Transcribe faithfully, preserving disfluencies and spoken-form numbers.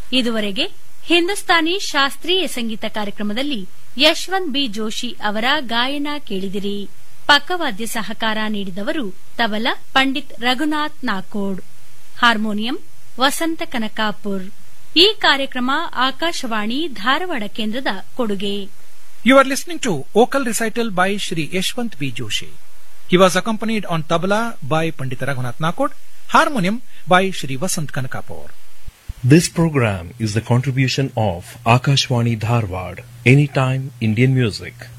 ಇದುವರೆಗೆ ಹಿಂದೂಸ್ತಾನಿ ಶಾಸ್ತ್ರೀಯ ಸಂಗೀತ ಕಾರ್ಯಕ್ರಮದಲ್ಲಿ ಯಶವಂತ್ ಬಿ ಜೋಶಿ ಅವರ ಗಾಯನ ಕೇಳಿದಿರಿ. ಪಕ್ಕವಾದ್ಯ ಸಹಕಾರ ನೀಡಿದವರು ತಬಲಾ ಪಂಡಿತ್ ರಘುನಾಥ್ ನಾಕೋಡ್, ಹಾರ್ಮೋನಿಯಂ ವಸಂತ ಕನಕಾಪುರ್. ಈ ಕಾರ್ಯಕ್ರಮ ಆಕಾಶವಾಣಿ ಧಾರವಾಡ ಕೇಂದ್ರದ ಕೊಡುಗೆ. You are listening to vocal recital by Shri Yashwant B. Joshi. He was accompanied on tabla by Pandit Raghunath Nakod, harmonium by Shri Vasant Kanakapur. This program is the contribution of Akashwani Dharwad, Anytime Indian Music.